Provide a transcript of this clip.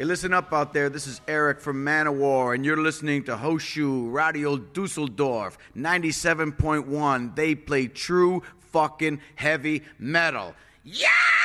Hey, listen up out there. This is Eric from Manowar, and you're listening to Hoshu Radio Dusseldorf 97.1. They play true fucking heavy metal. Yeah!